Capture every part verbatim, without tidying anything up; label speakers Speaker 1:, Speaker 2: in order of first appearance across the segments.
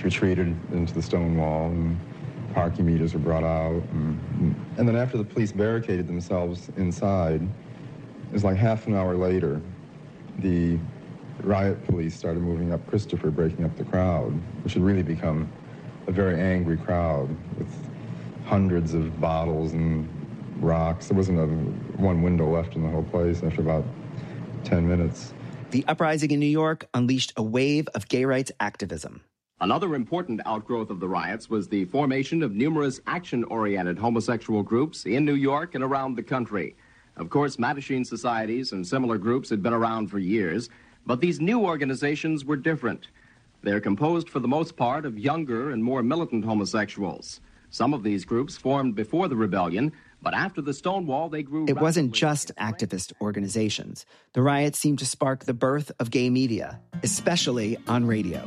Speaker 1: retreated into the stone wall, and parking meters were brought out. And, and then after the police barricaded themselves inside, it was like half an hour later, the riot police started moving up Christopher, breaking up the crowd, which had really become a very angry crowd with hundreds of bottles and rocks. There wasn't a, one window left in the whole place after about ten minutes.
Speaker 2: The uprising in New York unleashed a wave of gay rights activism.
Speaker 3: Another important outgrowth of the riots was the formation of numerous action-oriented homosexual groups in New York and around the country. Of course, Mattachine societies and similar groups had been around for years, but these new organizations were different. They're composed for the most part of younger and more militant homosexuals. Some of these groups formed before the rebellion, but after the Stonewall, they grew.
Speaker 2: It wasn't just activist organizations. The riots seemed to spark the birth of gay media, especially on radio.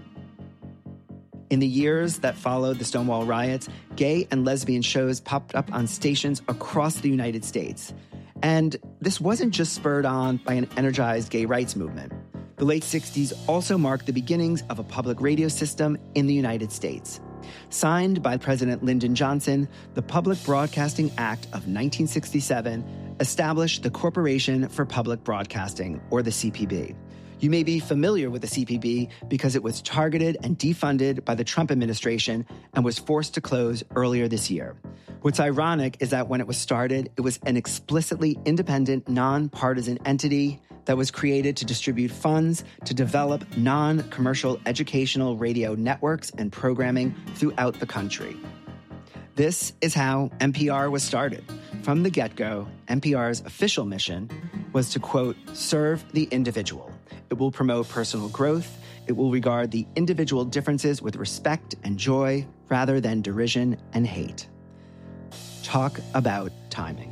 Speaker 2: In the years that followed the Stonewall riots, gay and lesbian shows popped up on stations across the United States. And this wasn't just spurred on by an energized gay rights movement. The late sixties also marked the beginnings of a public radio system in the United States. Signed by President Lyndon Johnson, the Public Broadcasting Act of nineteen sixty-seven established the Corporation for Public Broadcasting, or the C P B. You may be familiar with the C P B because it was targeted and defunded by the Trump administration and was forced to close earlier this year. What's ironic is that when it was started, it was an explicitly independent, nonpartisan entity that was created to distribute funds to develop non-commercial educational radio networks and programming throughout the country. This is how N P R was started. From the get-go, N P R's official mission was to, quote, serve the individual. It will promote personal growth. It will regard the individual differences with respect and joy rather than derision and hate. Talk about timing.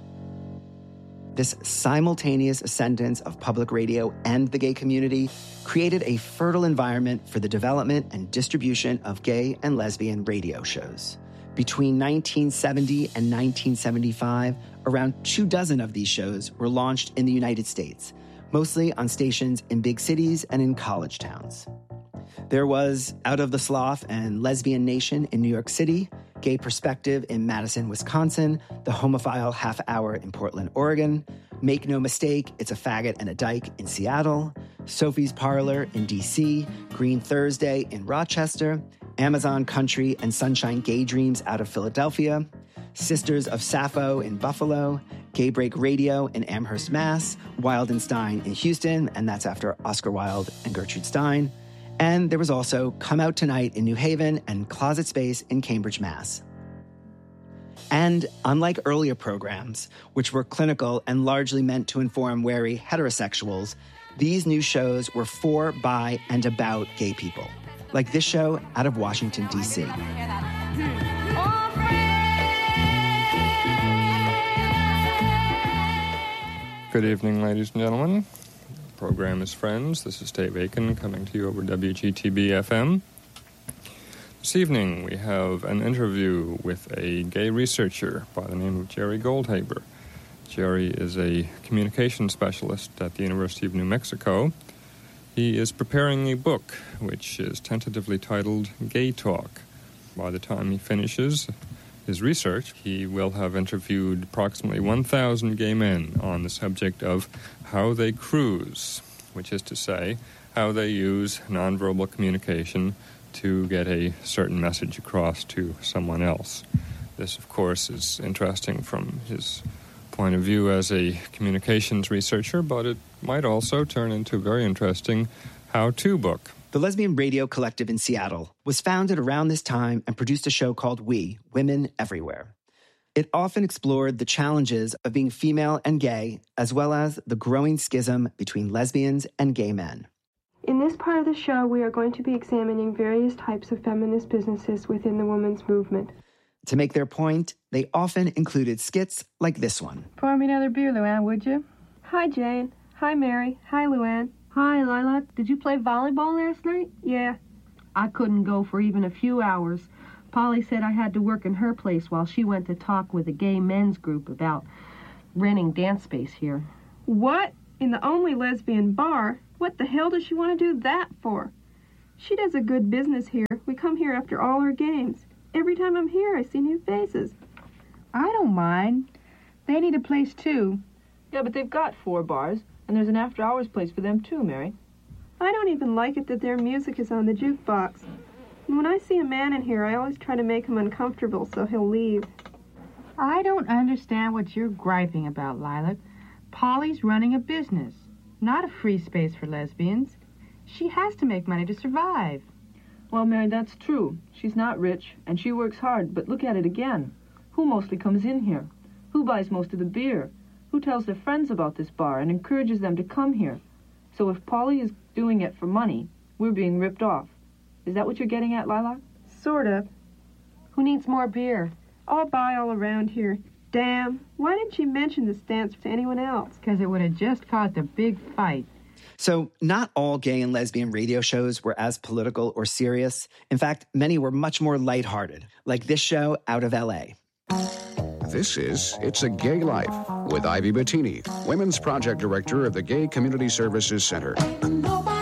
Speaker 2: This simultaneous ascendance of public radio and the gay community created a fertile environment for the development and distribution of gay and lesbian radio shows. Between nineteen seventy and nineteen seventy-five, around two dozen of these shows were launched in the United States, mostly on stations in big cities and in college towns. There was Out of the Slough and Lesbian Nation in New York City, Gay Perspective in Madison, Wisconsin, The Homophile Half Hour in Portland, Oregon, Make No Mistake, It's a Faggot and a Dyke in Seattle, Sophie's Parlor in D C, Green Thursday in Rochester, Amazon Country and Sunshine Gay Dreams out of Philadelphia, Sisters of Sappho in Buffalo, Gay Break Radio in Amherst, Mass, Wildenstein in Houston, and that's after Oscar Wilde and Gertrude Stein. And there was also Come Out Tonight in New Haven and Closet Space in Cambridge, Mass. And unlike earlier programs, which were clinical and largely meant to inform wary heterosexuals, these new shows were for, by, and about gay people, like this show out of Washington, D C.
Speaker 4: Good evening, ladies and gentlemen. The program is Friends. This is Dave Aiken coming to you over W G T B F M. This evening we have an interview with a gay researcher by the name of Jerry Goldhaber. Jerry is a communication specialist at the University of New Mexico. He is preparing a book which is tentatively titled Gay Talk. By the time he finishes his research, he will have interviewed approximately one thousand gay men on the subject of how they cruise, which is to say, how they use nonverbal communication to get a certain message across to someone else. This, of course, is interesting from his point of view as a communications researcher, but it might also turn into a very interesting how-to book.
Speaker 2: The Lesbian Radio Collective in Seattle was founded around this time and produced a show called We, Women Everywhere. It often explored the challenges of being female and gay, as well as the growing schism between lesbians and gay men.
Speaker 5: In this part of the show, we are going to be examining various types of feminist businesses within the women's movement.
Speaker 2: To make their point, they often included skits like this one.
Speaker 6: Pour me another beer, Luann, would you?
Speaker 5: Hi, Jane. Hi, Mary. Hi, Luann.
Speaker 6: Hi, Lila. Did you play volleyball last night?
Speaker 5: Yeah.
Speaker 6: I couldn't go for even a few hours. Polly said I had to work in her place while she went to talk with a gay men's group about renting dance space here.
Speaker 5: What? In the only lesbian bar? What the hell does she want to do that for? She does a good business here. We come here after all her games. Every time I'm here, I see new faces.
Speaker 7: I don't mind. They need a place, too.
Speaker 8: Yeah, but they've got four bars, and there's an after-hours place for them, too, Mary.
Speaker 5: I don't even like it that their music is on the jukebox. And when I see a man in here, I always try to make him uncomfortable so he'll leave.
Speaker 7: I don't understand what you're griping about, Lilac. Polly's running a business, not a free space for lesbians. She has to make money to survive.
Speaker 8: Well, Mary, that's true. She's not rich, and she works hard, but look at it again. Who mostly comes in here? Who buys most of the beer? Who tells their friends about this bar and encourages them to come here? So if Polly is doing it for money, we're being ripped off. Is that what you're getting at, Lilac?
Speaker 5: Sort of.
Speaker 6: Who needs more beer?
Speaker 5: I'll buy all around here. Damn, why didn't she mention this dance to anyone else?
Speaker 7: Because it would have just caused a big fight.
Speaker 2: So not all gay and lesbian radio shows were as political or serious. In fact, many were much more lighthearted, like this show out of L A.
Speaker 9: This is It's a Gay Life with Ivy Bettini, Women's Project Director of the Gay Community Services Center.